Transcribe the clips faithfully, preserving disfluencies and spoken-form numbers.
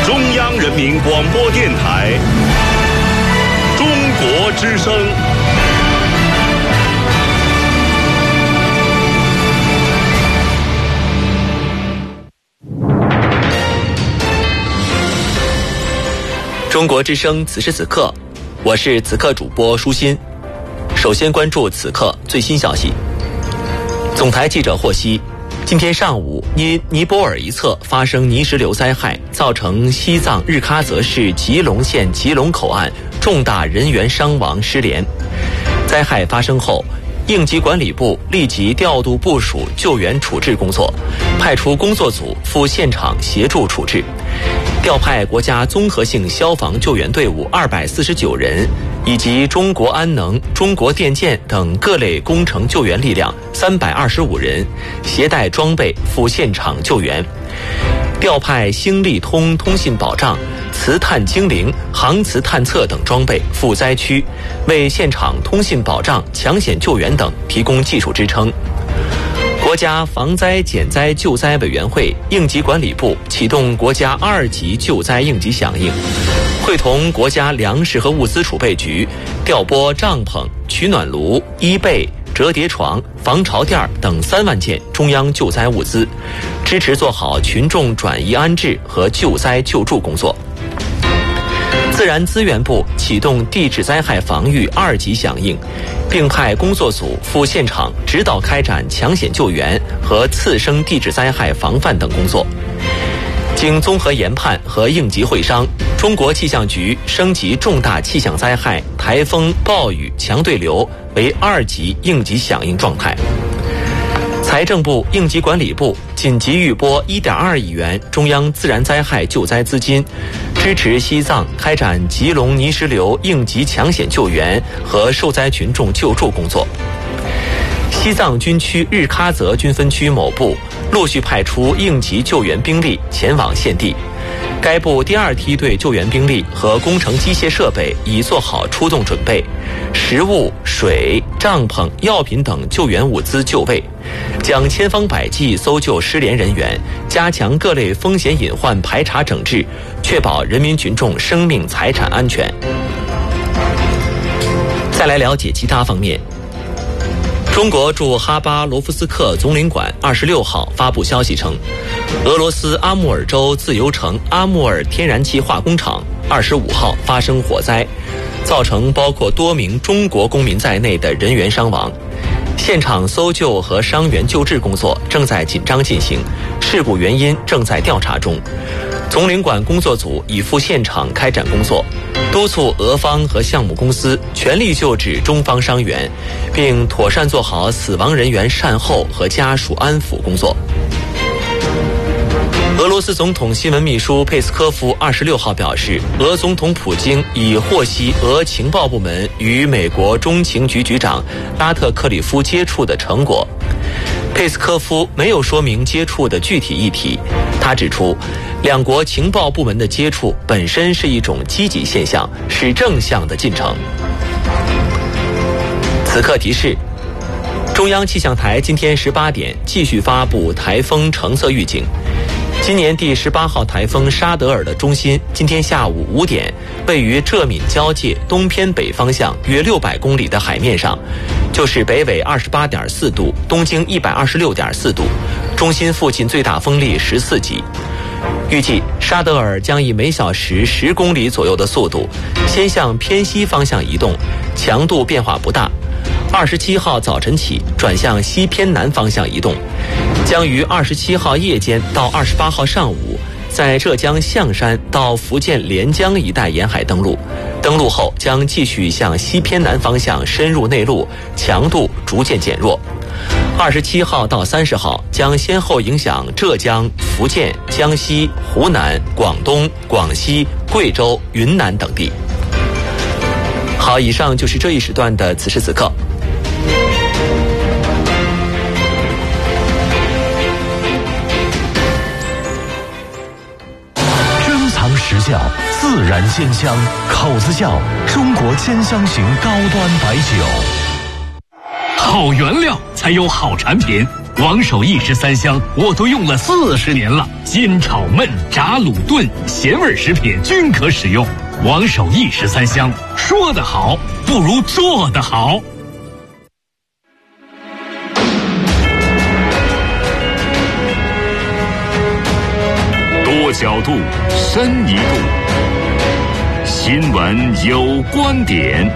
中央人民广播电台中国之声。 中国之声，此时此刻，我是此刻主播舒心。首先关注此刻最新消息。总台记者获悉，今天上午，因尼泊尔一侧发生泥石流灾害，造成西藏日喀则市吉隆县吉隆口岸重大人员伤亡失联。灾害发生后，应急管理部立即调度部署救援处置工作，派出工作组赴现场协助处置，调派国家综合性消防救援队伍二百四十九人，以及中国安能、中国电建等各类工程救援力量三百二十五人，携带装备赴现场救援。调派星利通通信保障、磁探精灵、航磁探测等装备赴灾区，为现场通信保障、抢险救援等提供技术支撑。国家防灾减灾救灾委员会应急管理部启动国家二级救灾应急响应，会同国家粮食和物资储备局调拨帐篷、取暖炉、衣被、折叠床、防潮垫等三万件中央救灾物资，支持做好群众转移安置和救灾救助工作。自然资源部启动地质灾害防御二级响应，并派工作组赴现场指导开展抢险救援和次生地质灾害防范等工作。经综合研判和应急会商，中国气象局升级重大气象灾害台风、暴雨、强对流为二级应急响应状态。财政部应急管理部紧急预拨 一点二亿元中央自然灾害救灾资金，支持西藏开展吉隆泥石流应急抢险救援和受灾群众救助工作。西藏军区日喀则军分区某部陆续派出应急救援兵力前往现地，该部第二梯队救援兵力和工程机械设备已做好出动准备，食物、水、帐篷、药品等救援物资就位，将千方百计搜救失联人员，加强各类风险隐患排查整治，确保人民群众生命财产安全。再来了解其他方面。中国驻哈巴罗夫斯克总领馆二十六号发布消息称，俄罗斯阿穆尔州自由城阿穆尔天然气化工厂二十五号发生火灾，造成包括多名中国公民在内的人员伤亡。现场搜救和伤员救治工作正在紧张进行，事故原因正在调查中。总领馆工作组已赴现场开展工作，督促俄方和项目公司全力救治中方伤员，并妥善做好死亡人员善后和家属安抚工作。俄罗斯总统新闻秘书佩斯科夫二十六号表示，俄总统普京已获悉俄情报部门与美国中情局局长拉特克里夫接触的成果。佩斯科夫没有说明接触的具体议题，他指出，两国情报部门的接触本身是一种积极现象，是正向的进程。此刻提示，中央气象台今天十八点继续发布台风橙色预警。今年第十八号台风沙德尔的中心今天下午五点位于浙闽交界东偏北方向约六百公里的海面上，就是北纬二十八点四度，东经一百二十六点四度，中心附近最大风力十四级。预计沙德尔将以每小时十公里左右的速度先向偏西方向移动，强度变化不大。二十七号早晨起转向西偏南方向移动，将于二十七号夜间到二十八号上午在浙江象山到福建连江一带沿海登陆，登陆后将继续向西偏南方向深入内陆，强度逐渐减弱。二十七号到三十号将先后影响浙江、福建、江西、湖南、广东、广西、贵州、云南等地。好，以上就是这一时段的此时此刻。 珍藏实窖，自然鲜香，口子窖中国兼香型高端白酒。 好原料才有好产品， 王守义十三香我都用了四十年了，煎炒焖炸卤炖咸味食品均可使用。王守义十三香，说得好不如做得好。 多角度，深一度，新闻有观点。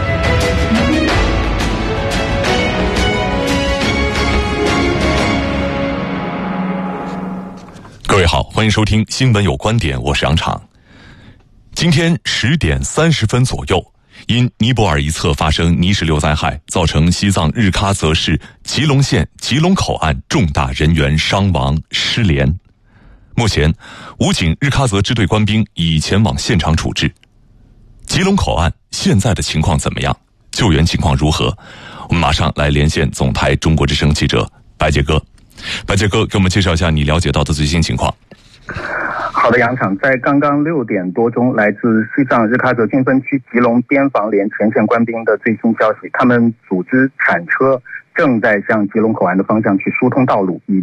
各位好，欢迎收听新闻有观点，我是杨昶。今天十点三十分左右，因尼泊尔一侧发生泥石流灾害，造成西藏日喀则市吉隆县吉隆口岸重大人员伤亡失联。目前，武警日喀则支队官兵已前往现场处置。吉隆口岸现在的情况怎么样？救援情况如何？我们马上来连线总台中国之声记者白杰哥。白杰哥，给我们介绍一下你了解到的最新情况。 好的，杨昶，在刚刚六点多钟，来自西藏日喀则军分区吉隆边防连前线官兵的最新消息，他们组织铲车正在向吉隆口岸的方向去疏通道路，以